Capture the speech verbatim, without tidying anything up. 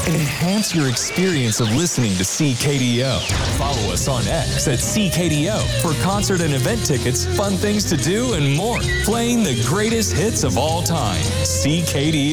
Enhance your experience of listening to C K D O. Follow us on X at C K D O for concert and event tickets, fun things to do, and more. Playing the greatest hits of all time. C K D O.